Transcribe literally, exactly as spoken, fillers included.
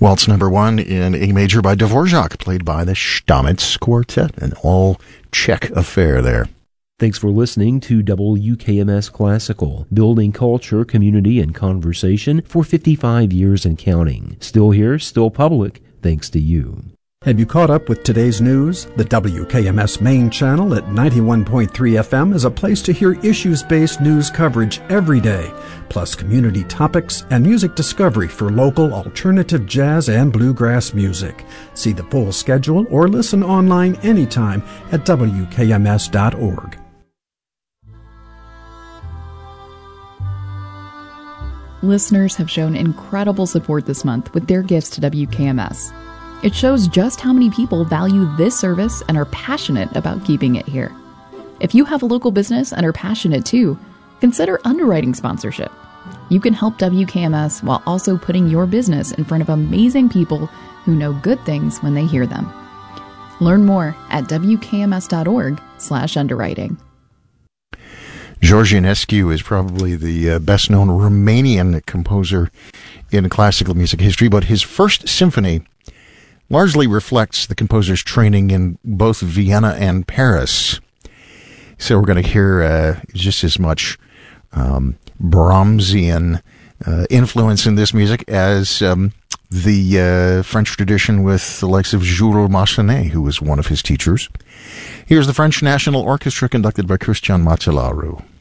Waltz number one in A major by Dvorak, played by the Stamitz Quartet. An all-Czech affair there. Thanks for listening to W K M S Classical, building culture, community, and conversation for fifty-five years and counting. Still here, still public, thanks to you. Have you caught up with today's news? The W K M S main channel at ninety-one point three F M is a place to hear issues-based news coverage every day, plus community topics and music discovery for local alternative jazz and bluegrass music. See the full schedule or listen online anytime at W K M S dot org. Listeners have shown incredible support this month with their gifts to W K M S. It shows just how many people value this service and are passionate about keeping it here. If you have a local business and are passionate too, consider underwriting sponsorship. You can help W K M S while also putting your business in front of amazing people who know good things when they hear them. Learn more at W K M S dot org slash underwriting. George Enescu is probably the uh, best-known Romanian composer in classical music history, but his first symphony largely reflects the composer's training in both Vienna and Paris. So we're going to hear uh, just as much um, Brahmsian uh, influence in this music as um, the uh, French tradition with the likes of Jules Massenet, who was one of his teachers. Here's the French National Orchestra conducted by Christian Matelarou.